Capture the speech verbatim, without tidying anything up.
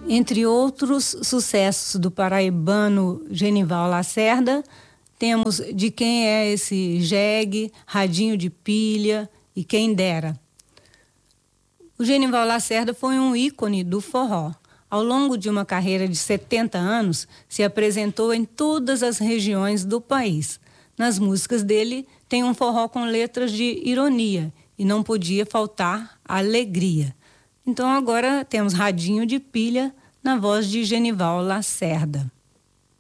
Entre outros sucessos do paraibano Genival Lacerda, temos De Quem É Esse Jegue, Radinho de Pilha e Quem Dera. O Genival Lacerda foi um ícone do forró. Ao longo de uma carreira de setenta anos, se apresentou em todas as regiões do país. Nas músicas dele tem um forró com letras de ironia e não podia faltar alegria. Então agora temos Radinho de Pilha na voz de Genival Lacerda.